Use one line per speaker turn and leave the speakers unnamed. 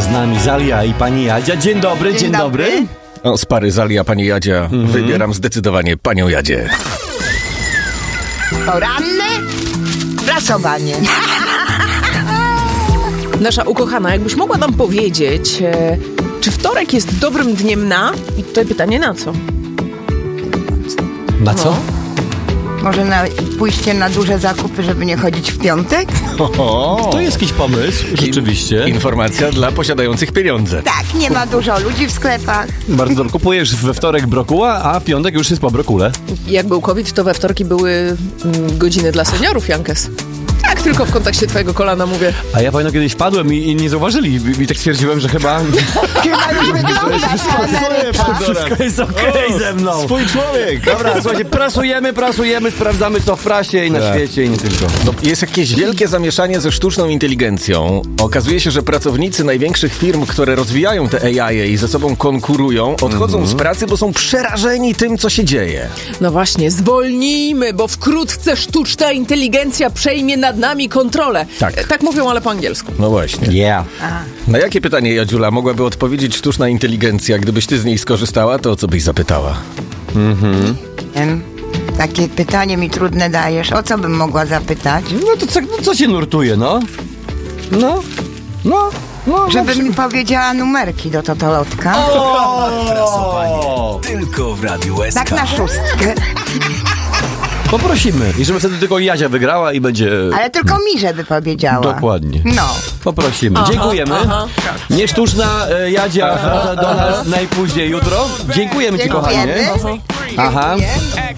z nami Zalia i pani Jadzia. Dzień dobry, dzień dobry.
O, z pary Zalia, pani Jadzia. Wybieram zdecydowanie panią Jadzię.
Poranne prasowanie.
Nasza ukochana, jakbyś mogła nam powiedzieć, czy wtorek jest dobrym dniem na... I tutaj pytanie na co?
Na co?
Może na pójście na duże zakupy, żeby nie chodzić w piątek?
To jest jakiś pomysł, rzeczywiście.
Informacja dla posiadających pieniądze.
Tak, nie ma dużo ludzi w sklepach.
Bardzo dobrze. Kupujesz we wtorek brokuła, a w piątek już jest po brokule.
Jak był COVID, to we wtorki były godziny dla seniorów, Jankes. Tak, tylko w kontekście twojego kolana mówię.
A ja pamiętam, kiedyś wpadłem i nie zauważyli. I tak stwierdziłem, że chyba... Wszystko jest okej ze mną.
Swój człowiek.
Dobra, słuchajcie, prasujemy, sprawdzamy co w prasie i na świecie i nie tylko.
No, jest jakieś wielkie zamieszanie ze sztuczną inteligencją. Okazuje się, że pracownicy największych firm, które rozwijają te AI i ze sobą konkurują, odchodzą z pracy, bo są przerażeni tym, co się dzieje.
No właśnie, zwolnijmy, bo wkrótce sztuczna inteligencja przejmie nad nami kontrolę. Tak mówią, ale po angielsku.
No właśnie.
Yeah.
Na jakie pytanie, Jadziula, mogłaby odpowiedzieć sztuczna inteligencja? Gdybyś ty z niej skorzystała, to o co byś zapytała?
Takie pytanie mi trudne dajesz. O co bym mogła zapytać?
No to co cię nurtuje, no?
Żeby mi powiedziała numerki do totolotka.
Tylko w Radiu SK.
Tak na szóstkę.
Poprosimy. I żeby wtedy tylko Jadzia wygrała i będzie...
Ale tylko mi, żeby powiedziała.
Dokładnie.
No.
Poprosimy. Dziękujemy. Niesztuczna Jadzia wraca do nas najpóźniej jutro. Dziękujemy ci, kochanie.
Dziękujemy.
Aha.